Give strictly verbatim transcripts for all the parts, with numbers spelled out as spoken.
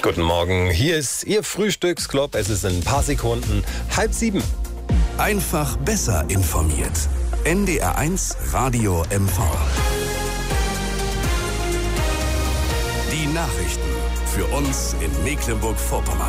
Guten Morgen, hier ist Ihr Frühstücksclub. Es ist in ein paar Sekunden halb sieben. Einfach besser informiert. N D R eins Radio M V. Die Nachrichten für uns in Mecklenburg-Vorpommern.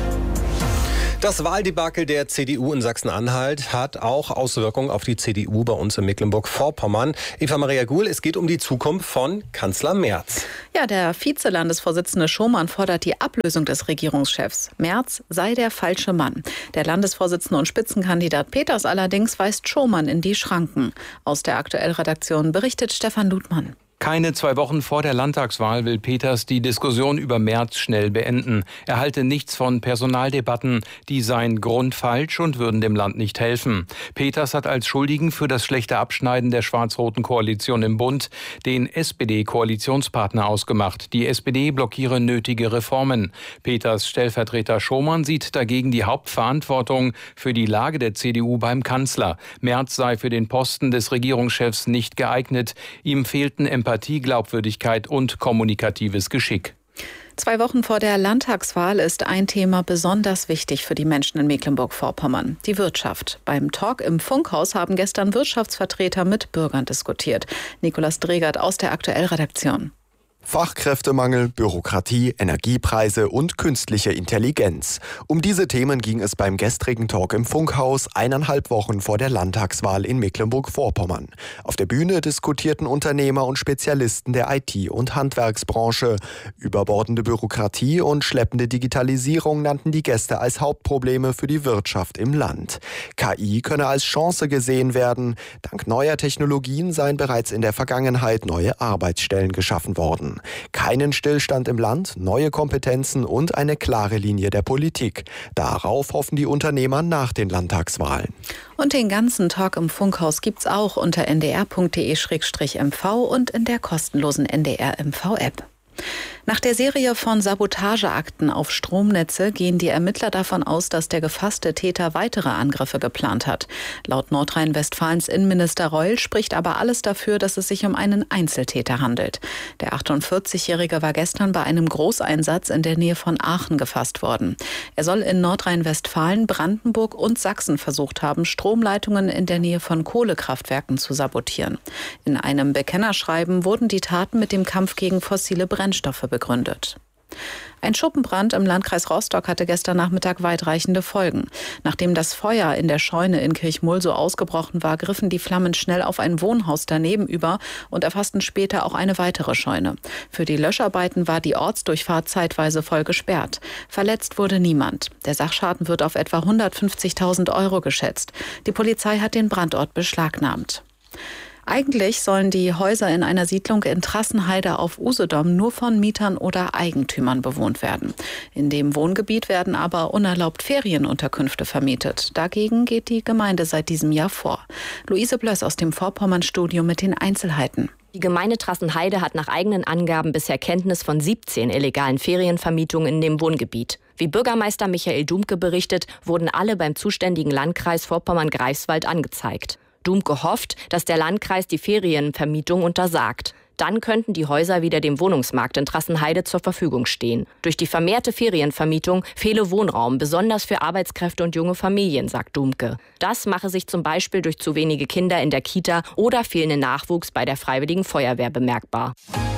Das Wahldebakel der C D U in Sachsen-Anhalt hat auch Auswirkungen auf die C D U bei uns in Mecklenburg-Vorpommern. Eva Maria Guhl, es geht um die Zukunft von Kanzler Merz. Ja, der Vizelandesvorsitzende Schomann fordert die Ablösung des Regierungschefs. Merz sei der falsche Mann. Der Landesvorsitzende und Spitzenkandidat Peters allerdings weist Schomann in die Schranken. Aus der Aktuell-Redaktion berichtet Stefan Ludmann. Keine zwei Wochen vor der Landtagswahl will Peters die Diskussion über Merz schnell beenden. Er halte nichts von Personaldebatten, die seien grundfalsch und würden dem Land nicht helfen. Peters hat als Schuldigen für das schlechte Abschneiden der schwarz-roten Koalition im Bund den S P D-Koalitionspartner ausgemacht. Die S P D blockiere nötige Reformen. Peters Stellvertreter Schomann sieht dagegen die Hauptverantwortung für die Lage der C D U beim Kanzler. Merz sei für den Posten des Regierungschefs nicht geeignet. Ihm fehlten Empathie, Glaubwürdigkeit und kommunikatives Geschick. Zwei Wochen vor der Landtagswahl ist ein Thema besonders wichtig für die Menschen in Mecklenburg-Vorpommern: die Wirtschaft. Beim Talk im Funkhaus haben gestern Wirtschaftsvertreter mit Bürgern diskutiert. Nikolaus Dregert aus der Aktuell-Redaktion. Fachkräftemangel, Bürokratie, Energiepreise und künstliche Intelligenz. Um diese Themen ging es beim gestrigen Talk im Funkhaus, eineinhalb Wochen vor der Landtagswahl in Mecklenburg-Vorpommern. Auf der Bühne diskutierten Unternehmer und Spezialisten der I T- und Handwerksbranche. Überbordende Bürokratie und schleppende Digitalisierung nannten die Gäste als Hauptprobleme für die Wirtschaft im Land. K I könne als Chance gesehen werden. Dank neuer Technologien seien bereits in der Vergangenheit neue Arbeitsstellen geschaffen worden. Keinen Stillstand im Land, neue Kompetenzen und eine klare Linie der Politik. Darauf hoffen die Unternehmer nach den Landtagswahlen. Und den ganzen Talk im Funkhaus gibt's auch unter n d r punkt d e slash m v und in der kostenlosen N D R M V-App. Nach der Serie von Sabotageakten auf Stromnetze gehen die Ermittler davon aus, dass der gefasste Täter weitere Angriffe geplant hat. Laut Nordrhein-Westfalens Innenminister Reul spricht aber alles dafür, dass es sich um einen Einzeltäter handelt. Der achtundvierzigjährige war gestern bei einem Großeinsatz in der Nähe von Aachen gefasst worden. Er soll in Nordrhein-Westfalen, Brandenburg und Sachsen versucht haben, Stromleitungen in der Nähe von Kohlekraftwerken zu sabotieren. In einem Bekennerschreiben wurden die Taten mit dem Kampf gegen fossile Brennstoffe begründet. Ein Schuppenbrand im Landkreis Rostock hatte gestern Nachmittag weitreichende Folgen. Nachdem das Feuer in der Scheune in Kirchmulsow ausgebrochen war, griffen die Flammen schnell auf ein Wohnhaus daneben über und erfassten später auch eine weitere Scheune. Für die Löscharbeiten war die Ortsdurchfahrt zeitweise voll gesperrt. Verletzt wurde niemand. Der Sachschaden wird auf etwa hundertfünfzigtausend Euro geschätzt. Die Polizei hat den Brandort beschlagnahmt. Eigentlich sollen die Häuser in einer Siedlung in Trassenheide auf Usedom nur von Mietern oder Eigentümern bewohnt werden. In dem Wohngebiet werden aber unerlaubt Ferienunterkünfte vermietet. Dagegen geht die Gemeinde seit diesem Jahr vor. Luise Blöss aus dem Vorpommern-Studio mit den Einzelheiten. Die Gemeinde Trassenheide hat nach eigenen Angaben bisher Kenntnis von siebzehn illegalen Ferienvermietungen in dem Wohngebiet. Wie Bürgermeister Michael Dumke berichtet, wurden alle beim zuständigen Landkreis Vorpommern-Greifswald angezeigt. Dumke hofft, dass der Landkreis die Ferienvermietung untersagt. Dann könnten die Häuser wieder dem Wohnungsmarkt in Trassenheide zur Verfügung stehen. Durch die vermehrte Ferienvermietung fehle Wohnraum, besonders für Arbeitskräfte und junge Familien, sagt Dumke. Das mache sich zum Beispiel durch zu wenige Kinder in der Kita oder fehlenden Nachwuchs bei der Freiwilligen Feuerwehr bemerkbar.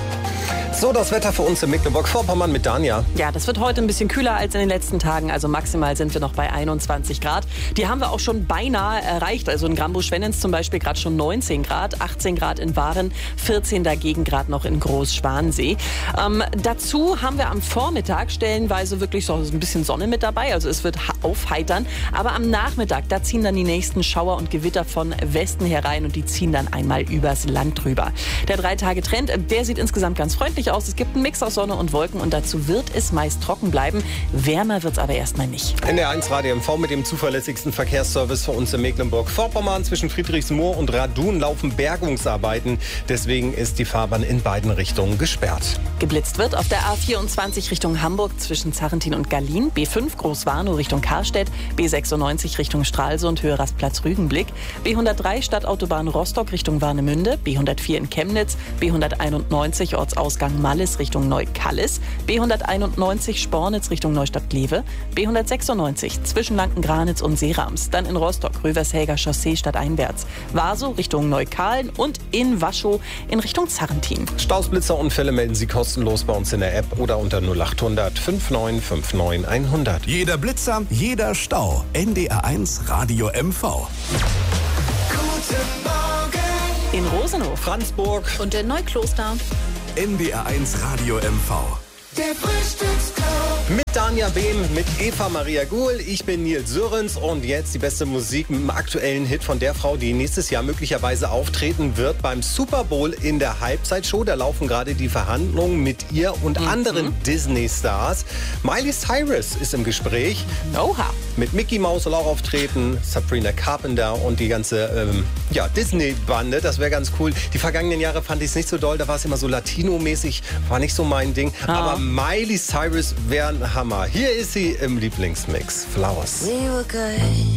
So, das Wetter für uns in Mecklenburg-Vorpommern mit Danja. Ja, das wird heute ein bisschen kühler als in den letzten Tagen. Also maximal sind wir noch bei einundzwanzig Grad. Die haben wir auch schon beinahe erreicht. Also in Grambusch-Schwennens zum Beispiel gerade schon neunzehn Grad, achtzehn Grad in Waren, vierzehn dagegen gerade noch in Groß-Schwansee. Ähm, dazu haben wir am Vormittag stellenweise wirklich so ein bisschen Sonne mit dabei. Also es wird aufheitern. Aber am Nachmittag, da ziehen dann die nächsten Schauer und Gewitter von Westen herein und die ziehen dann einmal übers Land drüber. Der Drei-Tage-Trend, der sieht insgesamt ganz freundlich aus. Es gibt einen Mix aus Sonne und Wolken und dazu wird es meist trocken bleiben. Wärmer wird es aber erstmal nicht. N D R eins Radio M V mit dem zuverlässigsten Verkehrsservice für uns in Mecklenburg-Vorpommern. Zwischen Friedrichsmoor und Radun laufen Bergungsarbeiten. Deswegen ist die Fahrbahn in beiden Richtungen gesperrt. Geblitzt wird auf der A vierundzwanzig Richtung Hamburg zwischen Zarrentin und Gallien, B fünf Großwarnow Richtung Karstedt, B sechsundneunzig Richtung Stralsund, Höhe Rastplatz Rügenblick, B hundertdrei Stadtautobahn Rostock Richtung Warnemünde, B hundertvier in Chemnitz, B hunderteinundneunzig Ortsausgang Langmallis Richtung Neukallis, B hunderteinundneunzig Spornitz Richtung Neustadt-Glewe, B hundertsechsundneunzig zwischen Lanken-Granitz und Seerams, dann in Rostock Rövershäger Chaussee stadteinwärts, Vaso Richtung Neukahlen und in Waschow in Richtung Zarrentin. Staus, Blitzerunfälle melden Sie kostenlos bei uns in der App oder unter null acht hundert fünfundneunzig neunundfünfzig hundert. Jeder Blitzer, jeder Stau. N D R eins Radio M V. Guten Morgen In Rosenhof, Franzburg Und in Neukloster. N D R eins Radio M V. der Frühstücksclub. mit Danja Behm, mit Eva Maria Guhl. Ich bin Nils Sörens und jetzt die beste Musik mit dem aktuellen Hit von der Frau, die nächstes Jahr möglicherweise auftreten wird beim Super Bowl in der Halbzeitshow. Da laufen gerade die Verhandlungen mit ihr und mhm. anderen Disney-Stars. Miley Cyrus ist im Gespräch. Oha. Mit Mickey Mouse soll auch auftreten, Sabrina Carpenter und die ganze ähm, ja, Disney-Bande. Das wäre ganz cool. Die vergangenen Jahre fand ich es nicht so doll. Da war es immer so Latino-mäßig, war nicht so mein Ding. Ah. Aber Miley Cyrus wäre ein Hammer. Hier ist sie im Lieblingsmix. Flowers. We were good.